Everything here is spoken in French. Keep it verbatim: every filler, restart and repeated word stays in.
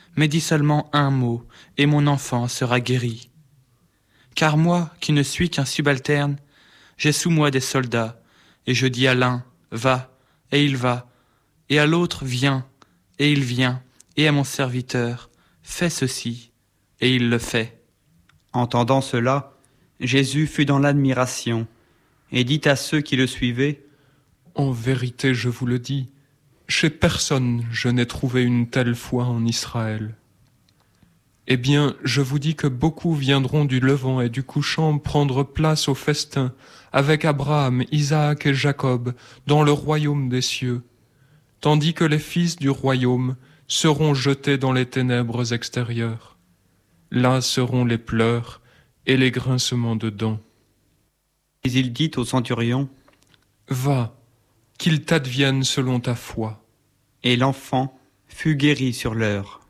mais dis seulement un mot, et mon enfant sera guéri. Car moi, qui ne suis qu'un subalterne, j'ai sous moi des soldats, et je dis à l'un, va, et il va, et à l'autre, viens, et il vient, et à mon serviteur, fais ceci, et il le fait. » Entendant cela, Jésus fut dans l'admiration, et dit à ceux qui le suivaient, « En vérité, je vous le dis, chez personne je n'ai trouvé une telle foi en Israël. Eh bien, je vous dis que beaucoup viendront du levant et du couchant prendre place au festin avec Abraham, Isaac et Jacob dans le royaume des cieux, tandis que les fils du royaume seront jetés dans les ténèbres extérieures. Là seront les pleurs et les grincements de dents. » Puis il dit au centurion, « Va, qu'il t'advienne selon ta foi. » Et l'enfant fut guéri sur l'heure.